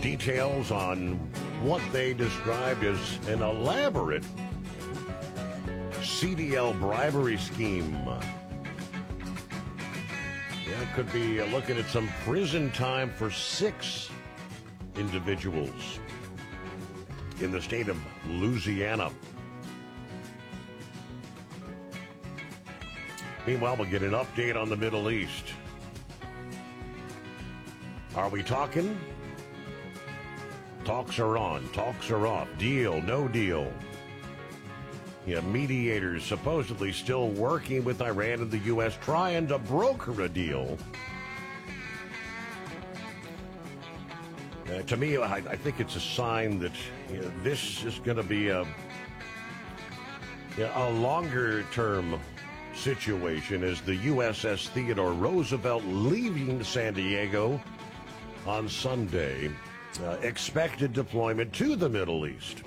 details on what they described as an elaborate CDL bribery scheme. Yeah, could be looking at some prison time for 6 individuals in the state of Louisiana. Meanwhile, we'll get an update on the Middle East. Are we talking? Talks are on. Talks are off. Deal, no deal. Yeah, mediators supposedly still working with Iran and the U.S. trying to broker a deal. To me, I think it's a sign that this is going to be a longer-term situation as the USS Theodore Roosevelt leaving San Diego on Sunday. Expected deployment to the Middle East.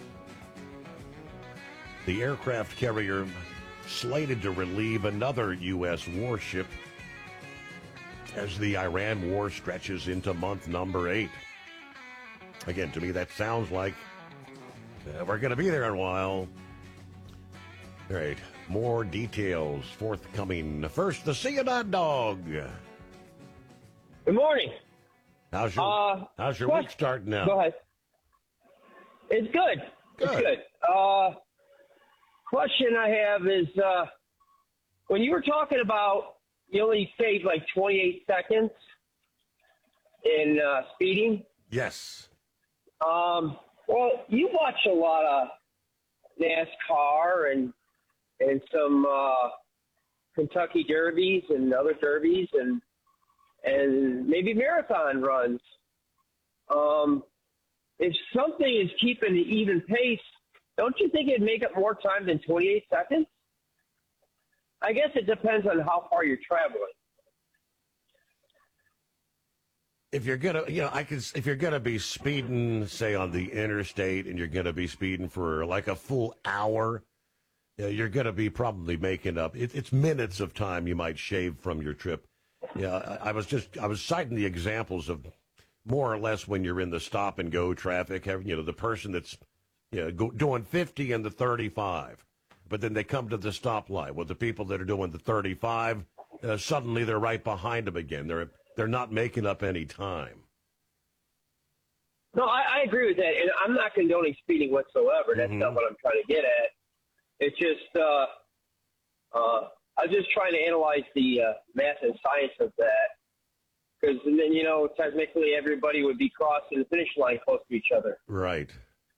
The aircraft carrier slated to relieve another U.S. warship as the Iran war stretches into month number 8. Again, to me, that sounds like we're going to be there in a while. All right, more details forthcoming. First, the Ciudad Dog. Good morning. How's your week starting now? Go ahead. It's good. Good. It's good. Question I have is, when you were talking about you only saved like 28 seconds in speeding. Yes. Well, you watch a lot of NASCAR and some Kentucky derbies and other derbies and maybe marathon runs. If something is keeping an even pace, don't you think it'd make up more time than 28 seconds? I guess it depends on how far you're traveling. If you're gonna, if you're gonna be speeding, say on the interstate, and you're gonna be speeding for like a full hour, you're gonna be probably making up. It's minutes of time you might shave from your trip. Yeah, I was citing the examples of more or less when you're in the stop and go traffic. The person that's doing 50 and the 35, but then they come to the stoplight. Well, the people that are doing the 35, suddenly they're right behind them again. They're not making up any time. No, I agree with that, and I'm not condoning speeding whatsoever. That's not what I'm trying to get at. It's just I'm just trying to analyze the math and science of that, because then technically everybody would be crossing the finish line close to each other. Right.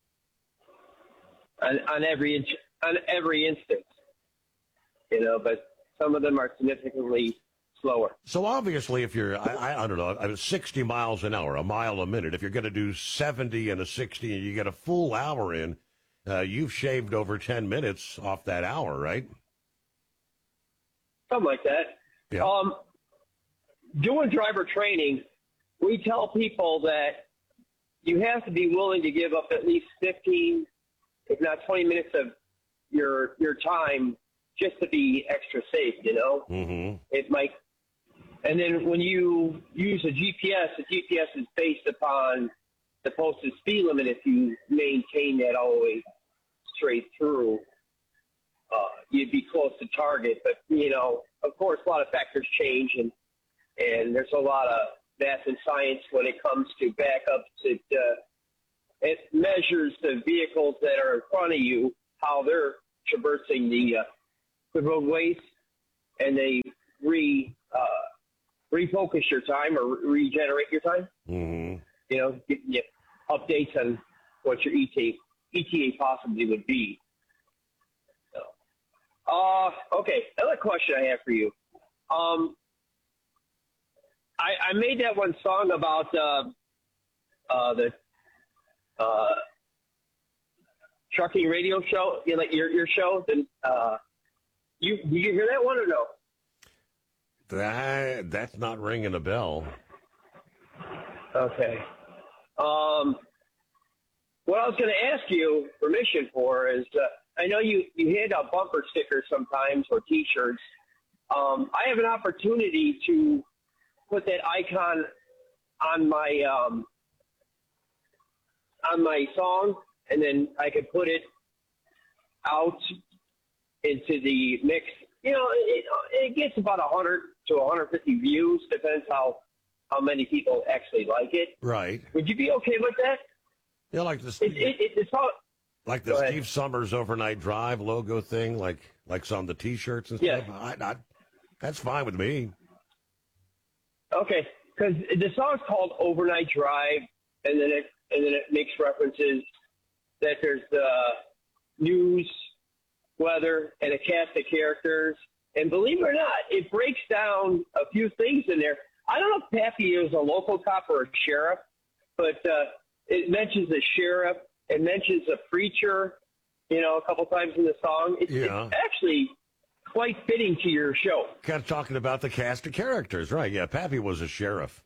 On every instance, but some of them are significantly slower. So obviously, if you're, I don't know, 60 miles an hour, a mile a minute, if you're going to do 70 and a 60 and you get a full hour in, you've shaved over 10 minutes off that hour, right? Something like that. Yeah. Doing driver training, we tell people that you have to be willing to give up at least 15, if not 20 minutes of your time just to be extra safe, It might. And then when you use a GPS, the GPS is based upon the posted speed limit. If you maintain that all the way straight through, you'd be close to target. But, of course, a lot of factors change, and there's a lot of math and science when it comes to backups. It measures the vehicles that are in front of you, how they're traversing the roadways, and they refocus your time or regenerate your time. Mm-hmm. Give you updates on what your ETA possibly would be. So, okay, another question I have for you. I made that one song about the trucking radio show, like your show. Then did you hear that one or no? That's not ringing a bell. Okay. What I was going to ask you permission for is, I know you hand out bumper stickers sometimes or T-shirts. I have an opportunity to put that icon on my on my song, and then I could put it out into the mix. You know, it gets about 100 to 150 views, depends how many people actually like it. Right. Would you be okay with that? Yeah, like this. It's all, Like the Steve Summers overnight drive logo thing, like on the T-shirts and stuff. Yeah. That's fine with me. okay, because the song's called "Overnight Drive," and then it makes references that there's the news, weather, and a cast of characters. And believe it or not, it breaks down a few things in there. I don't know if Pappy is a local cop or a sheriff, but it mentions a sheriff. It mentions a preacher, you know, a couple times in the song. It's actually quite fitting to your show. Kind of talking about the cast of characters, right? Yeah, Pappy was a sheriff.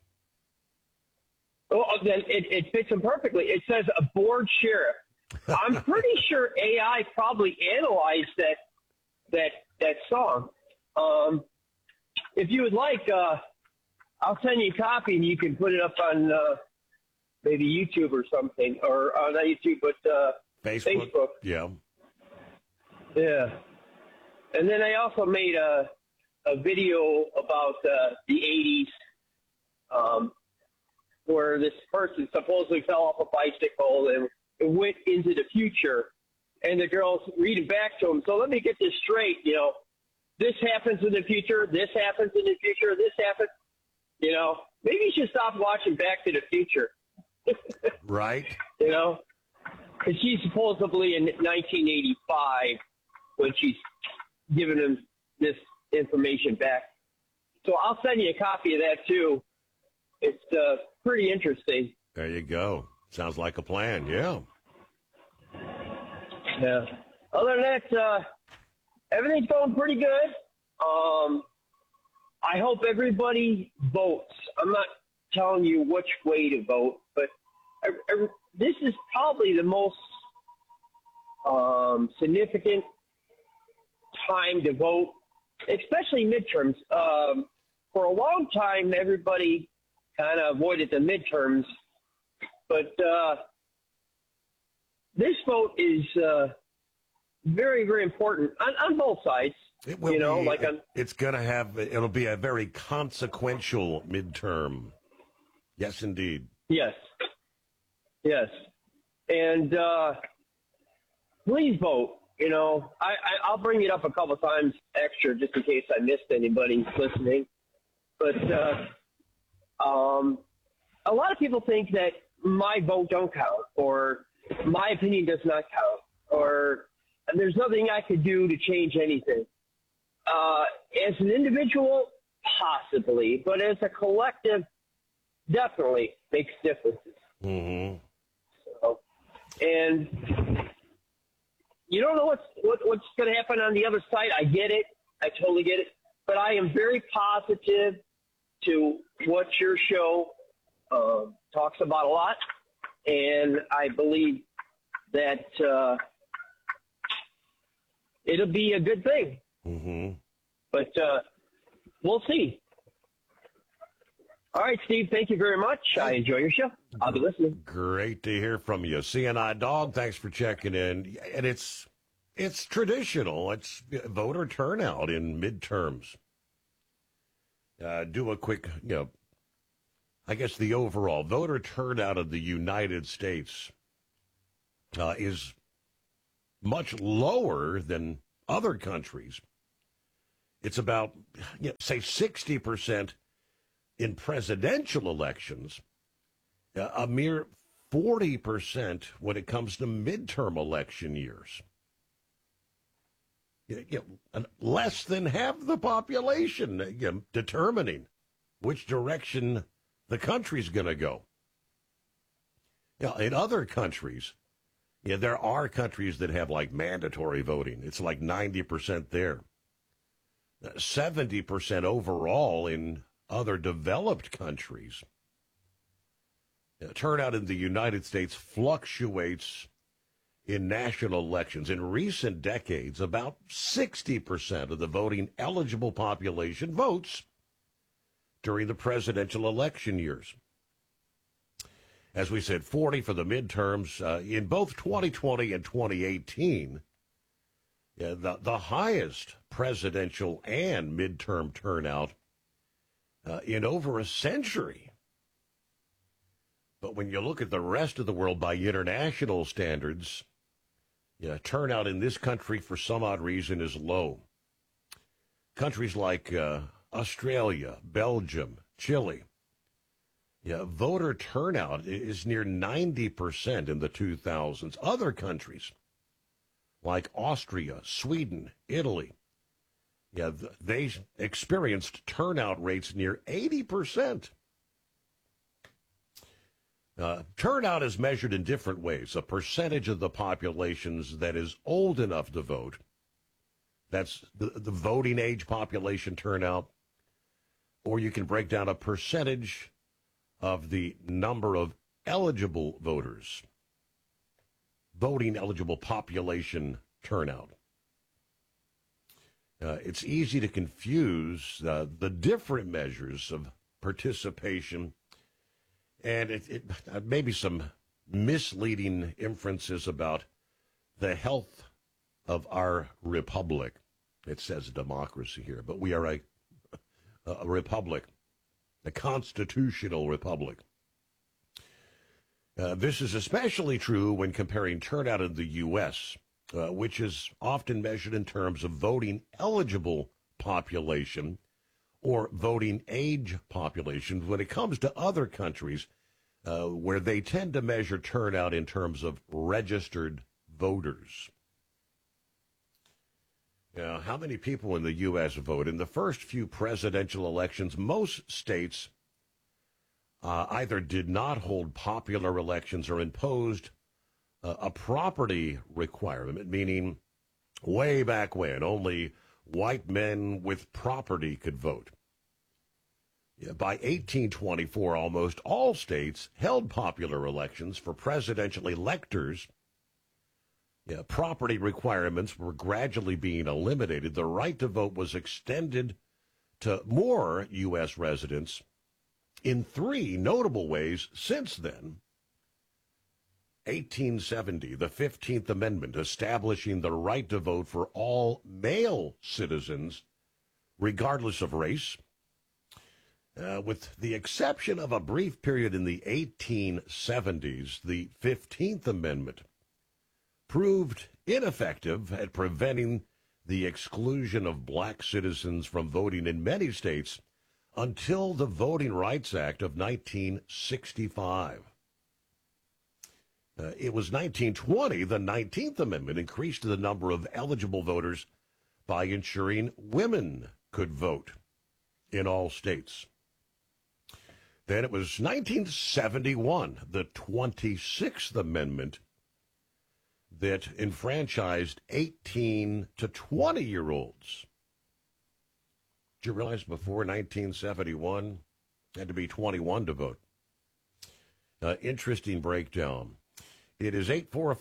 Oh, then it fits him perfectly. It says a bored sheriff. I'm pretty sure AI probably analyzed that song. If you would like, I'll send you a copy and you can put it up on maybe YouTube or something, or not YouTube, but Facebook. Yeah. Yeah. And then I also made a video about the 80s, where this person supposedly fell off a bicycle and went into the future, and the girl's reading back to him. So let me get this straight. You know, this happens in the future. This happens in the future. This happens. You know, maybe you should stop watching Back to the Future. Right. You know, because she's supposedly in 1985 when she's giving him this information back. So I'll send you a copy of that too. It's pretty interesting. There you go. Sounds like a plan. Yeah. Yeah. Other than that, everything's going pretty good. I hope everybody votes. I'm not telling you which way to vote, but this is probably the most significant time to vote, especially midterms. For a long time, everybody kind of avoided the midterms, but this vote is very, very important on both sides. It will it's going to have, it'll be a very consequential midterm. Yes, indeed. Yes. Yes. And please vote. You know, I'll bring it up a couple times extra just in case I missed anybody listening. But a lot of people think that my vote don't count, or my opinion does not count, or there's nothing I could do to change anything. As an individual, possibly, but as a collective, definitely makes differences. Mm-hmm. So, and you don't know what's going to happen on the other side. I get it. I totally get it. But I am very positive to what your show talks about a lot, and I believe that it'll be a good thing. Mm-hmm. But we'll see. All right, Steve, thank you very much. I enjoy your show. I'll be listening. Great to hear from you. CNI Dog, thanks for checking in. And it's traditional. It's voter turnout in midterms. Do a quick, I guess the overall voter turnout of the United States is much lower than other countries. It's about, say, 60% in presidential elections, a mere 40% when it comes to midterm election years. Less than half the population determining which direction the country's going to go. In other countries, there are countries that have like mandatory voting. It's like 90% there. 70% overall in other developed countries. Turnout in the United States fluctuates in national elections. In recent decades, about 60% of the voting eligible population votes during the presidential election years. As we said, 40 for the midterms. In both 2020 and 2018, the highest presidential and midterm turnout in over a century. But when you look at the rest of the world by international standards, turnout in this country for some odd reason is low. Countries like Australia, Belgium, Chile, voter turnout is near 90% in the 2000s. Other countries like Austria, Sweden, Italy, they experienced turnout rates near 80%. Turnout is measured in different ways. A percentage of the populations that is old enough to vote, that's the voting age population turnout, or you can break down a percentage of the number of eligible voters, voting eligible population turnout. It's easy to confuse the different measures of participation, and it maybe some misleading inferences about the health of our republic. It says democracy here, but we are a republic, a constitutional republic. This is especially true when comparing turnout in the U.S., which is often measured in terms of voting eligible population or voting age population when it comes to other countries where they tend to measure turnout in terms of registered voters. How many people in the U.S. vote? In the first few presidential elections, most states either did not hold popular elections or imposed a property requirement, meaning way back when only white men with property could vote. By 1824, almost all states held popular elections for presidential electors. Property requirements were gradually being eliminated. The right to vote was extended to more U.S. residents in three notable ways since then. 1870, the 15th Amendment establishing the right to vote for all male citizens, regardless of race. With the exception of a brief period in the 1870s, the 15th Amendment proved ineffective at preventing the exclusion of black citizens from voting in many states until the Voting Rights Act of 1965. It was 1920, the 19th Amendment increased the number of eligible voters by ensuring women could vote in all states. Then it was 1971, the 26th Amendment, that enfranchised 18 to 20-year-olds. Did you realize before 1971, you had to be 21 to vote? Interesting breakdown. It is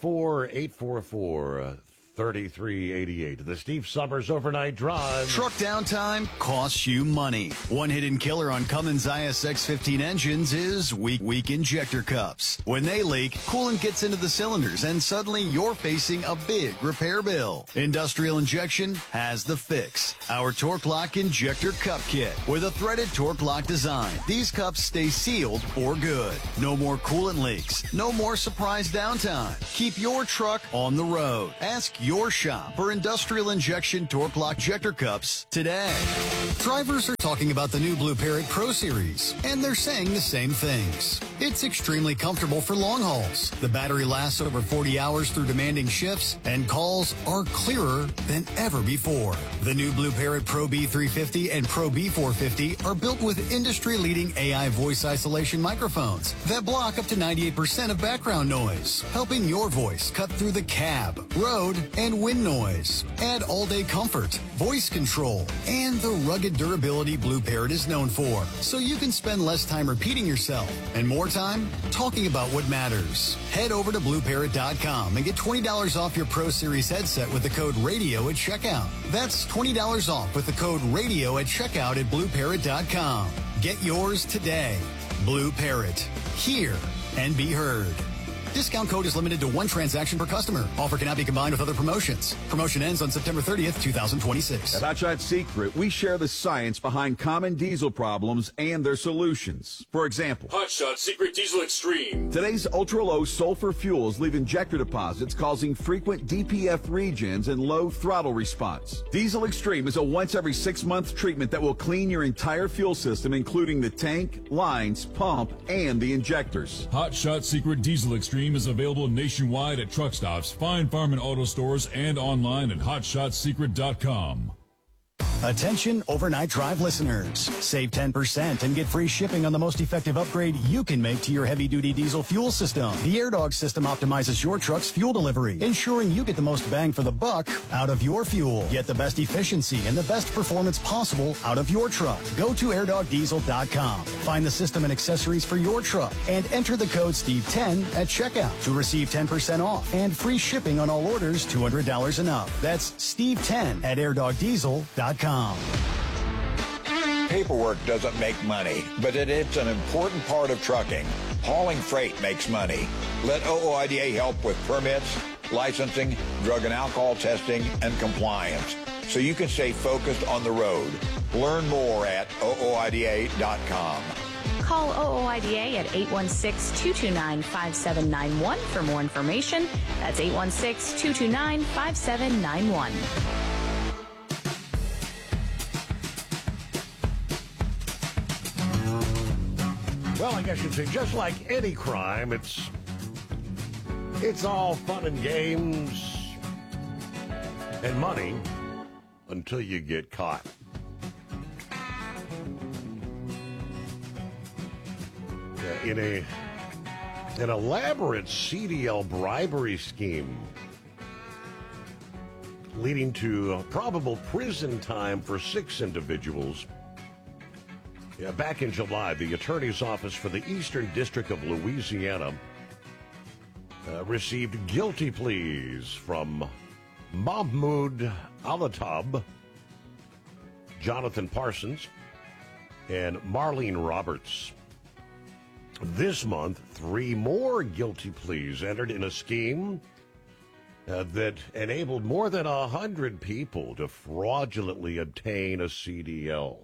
844-3388. The Steve Summers Overnight Drive. Truck downtime costs you money. One hidden killer on Cummins ISX-15 engines is weak injector cups. When they leak, coolant gets into the cylinders, and suddenly you're facing a big repair bill. Industrial Injection has the fix. Our Torque Lock Injector Cup Kit with a threaded Torque Lock design. These cups stay sealed for good. No more coolant leaks. No more surprise downtime. Keep your truck on the road. Ask your shop for Industrial Injection Torque Lock Injector Cups today. Drivers are talking about the new Blue Parrot Pro Series, and they're saying the same things. It's extremely comfortable for long hauls. The battery lasts over 40 hours through demanding shifts, and calls are clearer than ever before. The new Blue Parrot Pro B350 and Pro B450 are built with industry-leading AI voice isolation microphones that block up to 98% of background noise, helping your voice cut through the cab, road, and wind noise. Add all-day comfort, voice control, and the rugged durability Blue Parrot is known for, so you can spend less time repeating yourself and more time talking about what matters. Head over to BlueParrot.com and get $20 off your Pro Series headset with the code RADIO at checkout. That's $20 off with the code RADIO at checkout at BlueParrot.com. Get yours today. Blue Parrot. Here and be heard. Discount code is limited to one transaction per customer. Offer cannot be combined with other promotions. Promotion ends on September 30th, 2026. At Hot Shot Secret, we share the science behind common diesel problems and their solutions. For example, Hot Shot Secret Diesel Extreme. today's ultra-low sulfur fuels leave injector deposits causing frequent DPF regions and low throttle response. Diesel Extreme is a once every 6-month treatment that will clean your entire fuel system, including the tank, lines, pump, and the injectors. Hot Shot Secret Diesel Extreme is available nationwide at truck stops, Fine Farm and auto stores, and online at hotshotsecret.com. Attention overnight drive listeners. Save 10% and get free shipping on the most effective upgrade you can make to your heavy-duty diesel fuel system. The AirDog system optimizes your truck's fuel delivery, ensuring you get the most bang for the buck out of your fuel. Get the best efficiency and the best performance possible out of your truck. Go to airdogdiesel.com. Find the system and accessories for your truck and enter the code STEVE10 at checkout to receive 10% off and free shipping on all orders $200 and up. That's STEVE10 at airdogdiesel.com. Paperwork doesn't make money, but it's an important part of trucking. Hauling freight makes money. Let OOIDA help with permits, licensing, drug and alcohol testing, and compliance, so you can stay focused on the road. Learn more at OOIDA.com. Call OOIDA at 816-229-5791 for more information. That's 816-229-5791. Well, I guess you'd say, just like any crime, it's all fun and games and money until you get caught. In an elaborate CDL bribery scheme leading to probable prison time for 6 individuals. Back in July, the Attorney's Office for the Eastern District of Louisiana received guilty pleas from Mahmoud Alatab, Jonathan Parsons, and Marlene Roberts. This month, 3 more guilty pleas entered in a scheme that enabled more than 100 people to fraudulently obtain a CDL.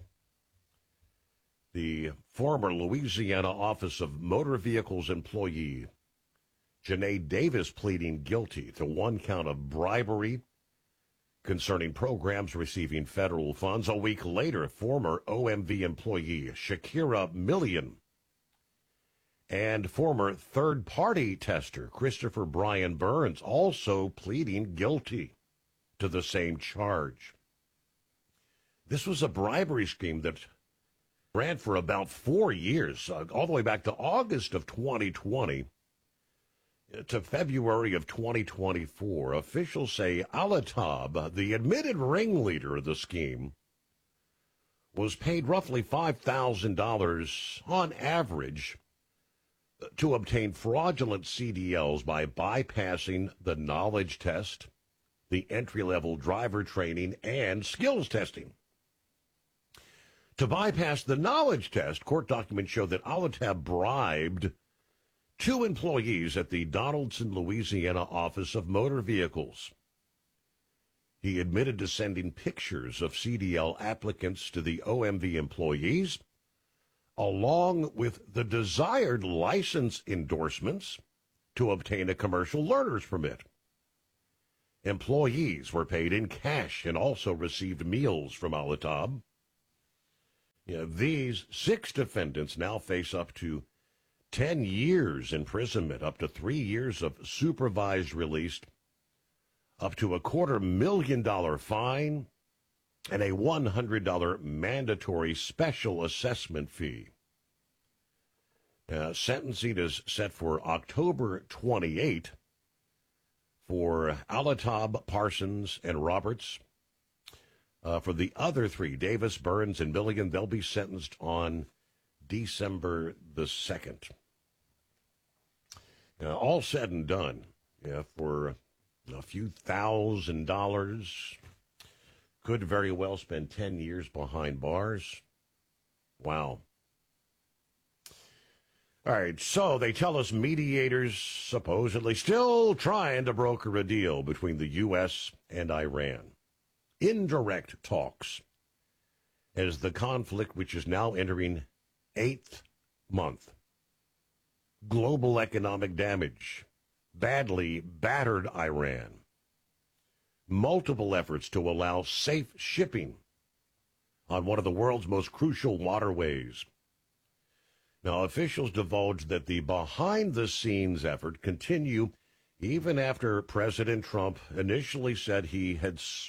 The former Louisiana Office of Motor Vehicles employee, Janae Davis, pleading guilty to 1 count of bribery concerning programs receiving federal funds. A week later, former OMV employee Shakira Million and former third-party tester Christopher Brian Burns also pleading guilty to the same charge. This was a bribery scheme that ran for about 4 years, all the way back to August of 2020 to February of 2024. Officials say Alatab, the admitted ringleader of the scheme, was paid roughly $5,000 on average to obtain fraudulent CDLs by bypassing the knowledge test, the entry-level driver training, and skills testing. To bypass the knowledge test, court documents show that Alatab bribed 2 employees at the Donaldson, Louisiana Office of Motor Vehicles. He admitted to sending pictures of CDL applicants to the OMV employees, along with the desired license endorsements to obtain a commercial learner's permit. Employees were paid in cash and also received meals from Alatab. These 6 defendants now face up to 10 years imprisonment, up to 3 years of supervised release, up to a $250,000 fine, and a $100 mandatory special assessment fee. Sentencing is set for October 28 for Alatab, Parsons, and Roberts. For the other 3, Davis, Burns, and Milligan, they'll be sentenced on December the 2nd. All said and done, for a few $1,000s, could very well spend 10 years behind bars. Wow. All right, so they tell us mediators supposedly still trying to broker a deal between the U.S. and Iran. Indirect talks as the conflict, which is now entering 8th month. Global economic damage. Badly battered Iran. Multiple efforts to allow safe shipping on one of the world's most crucial waterways. Now, officials divulged that the behind-the-scenes effort continued even after President Trump initially said he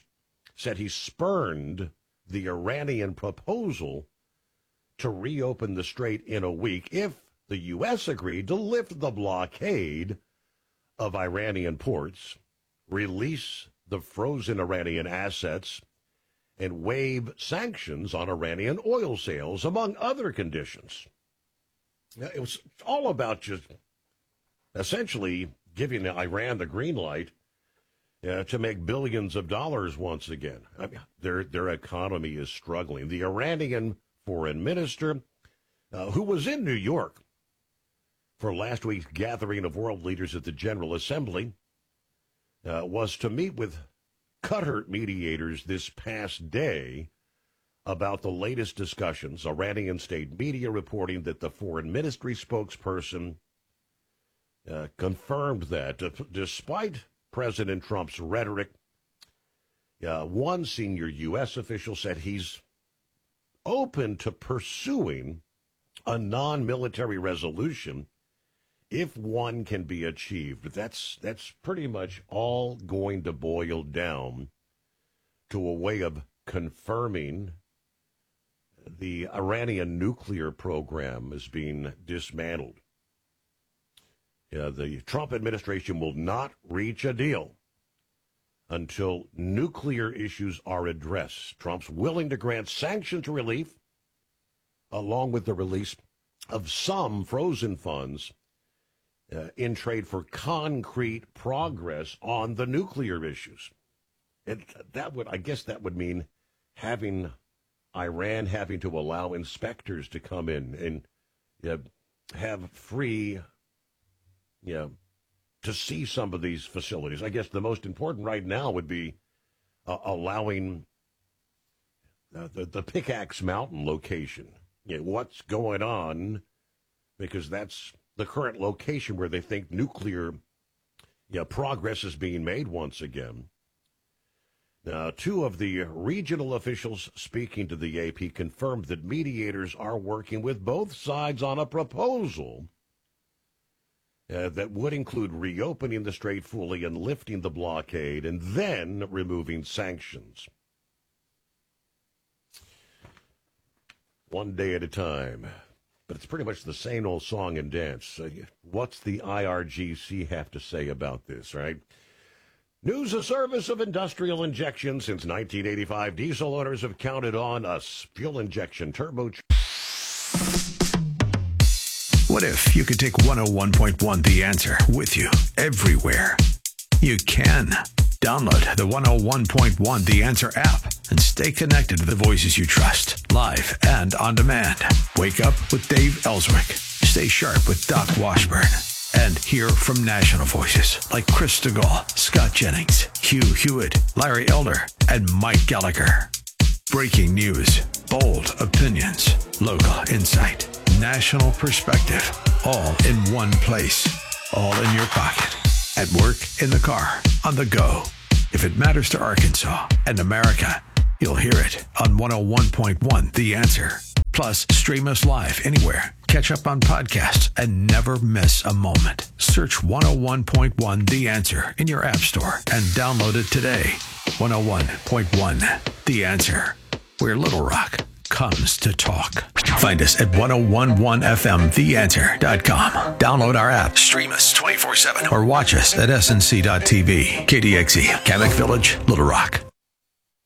spurned the Iranian proposal to reopen the strait in a week if the U.S. agreed to lift the blockade of Iranian ports, release the frozen Iranian assets, and waive sanctions on Iranian oil sales, among other conditions. It was all about just essentially giving Iran the green light to make billions of dollars once again. I mean, their economy is struggling. The Iranian foreign minister, who was in New York for last week's gathering of world leaders at the General Assembly, was to meet with Qatar mediators this past day about the latest discussions. Iranian state media reporting that the foreign ministry spokesperson confirmed that despite President Trump's rhetoric, one senior U.S. official said he's open to pursuing a non-military resolution if one can be achieved. But that's pretty much all going to boil down to a way of confirming the Iranian nuclear program is being dismantled. The Trump administration will not reach a deal until nuclear issues are addressed. Trump's willing to grant sanctions relief along with the release of some frozen funds in trade for concrete progress on the nuclear issues. And that would mean having Iran having to allow inspectors to come in and have free, to see some of these facilities. I guess the most important right now would be allowing the Pickaxe Mountain location. What's going on, because that's the current location where they think nuclear progress is being made once again. Now, two of the regional officials speaking to the AP confirmed that mediators are working with both sides on a proposal that would include reopening the strait fully and lifting the blockade and then removing sanctions. One day at a time. But it's pretty much the same old song and dance. What's the IRGC have to say about this, right? News, a service of industrial injection. Since 1985, diesel owners have counted on us. Fuel injection, turbo. What if you could take 101.1 The Answer with you everywhere? You can. Download the 101.1 The Answer app and stay connected to the voices you trust, live and on demand. Wake up with Dave Ellswick. Stay sharp with Doc Washburn. And hear from national voices like Chris DeGaulle, Scott Jennings, Hugh Hewitt, Larry Elder, and Mike Gallagher. Breaking news, bold opinions, local insight, national perspective, all in one place, all in your pocket. At work, in the car, on the go. If it matters to Arkansas and America, you'll hear it on 101.1 The Answer. Plus, stream us live anywhere. Catch up on podcasts and never miss a moment. Search 101.1 The Answer in your app store and download it today. 101.1 The Answer, where Little Rock comes to talk. Find us at 1011fmtheanswer.com. Download our app, stream us 24/7, or watch us at snc.tv. KDXE, Kamek Village, Little Rock.